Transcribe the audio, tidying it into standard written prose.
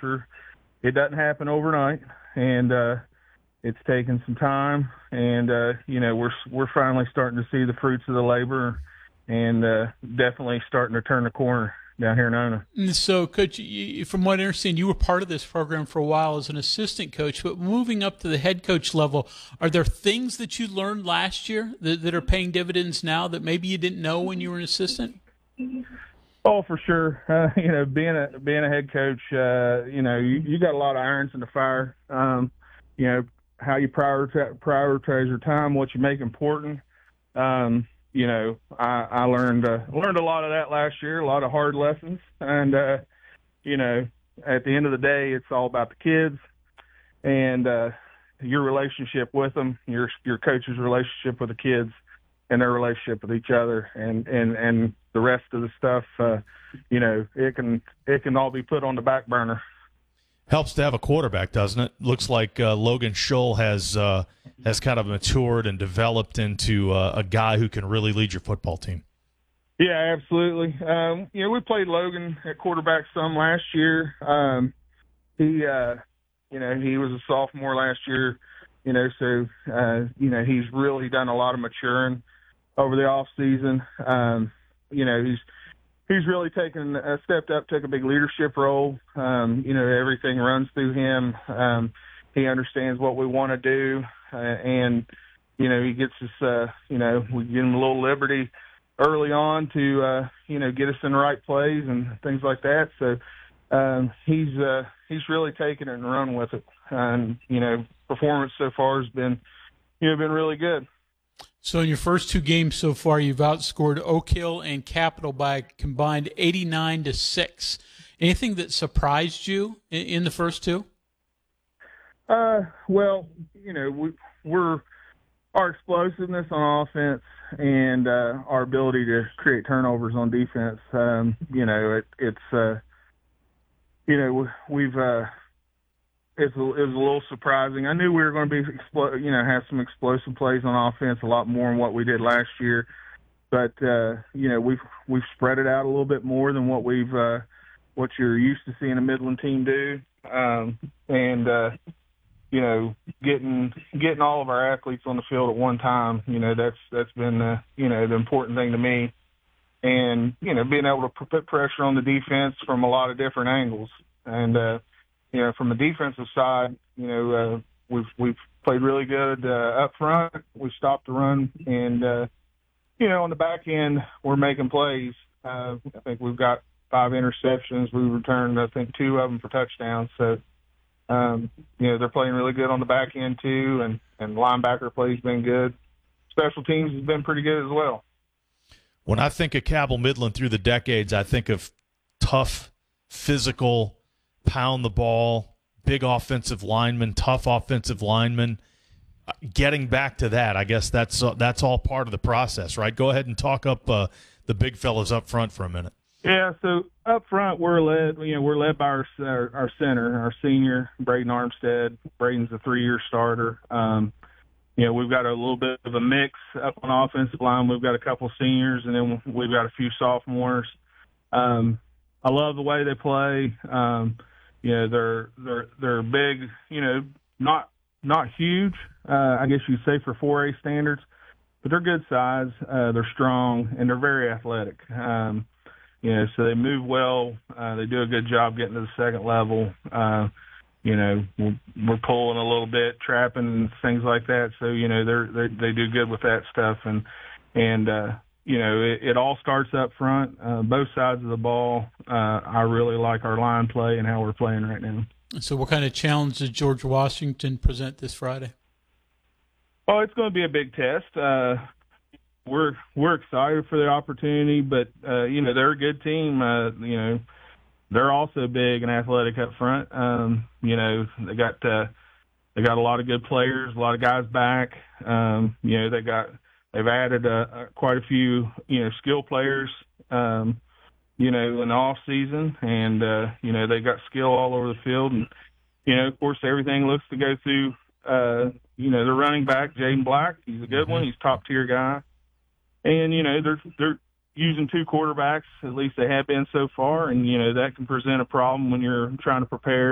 culture. It doesn't happen overnight, and it's taken some time. And we're finally starting to see the fruits of the labor, and definitely starting to turn the corner down here in Ona. So, Coach, from what I understand, you were part of this program for a while as an assistant coach, but moving up to the head coach level, are there things that you learned last year that are paying dividends now that maybe you didn't know when you were an assistant? Oh, for sure. Being a head coach, you got a lot of irons in the fire. How you prioritize your time, what you make important. I learned a lot of that last year, a lot of hard lessons. And, at the end of the day, it's all about the kids and your relationship with them, your coach's relationship with the kids and their relationship with each other. And the rest of the stuff, it can all be put on the back burner. Helps to have a quarterback, doesn't it? Looks like Logan Schull has kind of matured and developed into a guy who can really lead your football team. Yeah, absolutely. We played Logan at quarterback some last year. He was a sophomore last year, so he's really done a lot of maturing over the off season. He's really stepped up, took a big leadership role. Everything runs through him. He understands what we want to do, and he gets us. We give him a little liberty early on to get us in the right plays and things like that. So he's really taken it and run with it. And performance so far has been really good. So in your first two games so far, you've outscored Oak Hill and Capital by a combined 89-6. Anything that surprised you in the first two? We're our explosiveness on offense and our ability to create turnovers on defense. It was a little surprising. I knew we were going to be have some explosive plays on offense, a lot more than what we did last year. But we've spread it out a little bit more than what you're used to seeing a Midland team do. Getting all of our athletes on the field at one time, that's been the important thing to me. And being able to put pressure on the defense from a lot of different angles. And from the defensive side, we've played really good up front. We stopped the run, and on the back end, we're making plays. I think we've got 5 interceptions. We returned, I think, 2 of them for touchdowns. So, they're playing really good on the back end too, and linebacker play's been good. Special teams has been pretty good as well. When I think of Cabell Midland through the decades, I think of tough, physical, pound the ball, big offensive lineman, tough offensive lineman. Getting back to that, I guess that's all part of the process, right? Go ahead and talk up the big fellas up front for a minute. Yeah, so up front we're led by our center, our senior Braden Armstead. Braden's a 3-year starter. We've got a little bit of a mix up on offensive line. We've got a couple seniors, and then we've got a few sophomores. I love the way they play. They're big, not huge, I guess you'd say for 4A standards, but they're good size. They're strong, and they're very athletic. So they move well. They do a good job getting to the second level. We're pulling a little bit, trapping and things like that. So, they do good with that stuff. And it all starts up front, both sides of the ball. I really like our line play and how we're playing right now. So what kind of challenge does George Washington present this Friday? Oh, it's going to be a big test. We're excited for the opportunity, but they're a good team. They're also big and athletic up front. They got a lot of good players, a lot of guys back. They've added quite a few skill players in the off season, and they got skill all over the field. And of course, everything looks to go through the running back Jaden Black. He's a good one. He's a top tier guy. And, they're using 2 quarterbacks, at least they have been so far, and, that can present a problem when you're trying to prepare